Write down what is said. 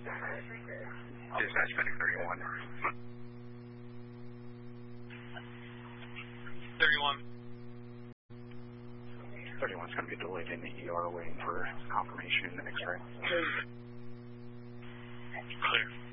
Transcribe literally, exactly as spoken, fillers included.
Dispatch Medic thirty-one. thirty-one. thirty-one's going to be delayed in the E R waiting for confirmation and X-ray. Clear.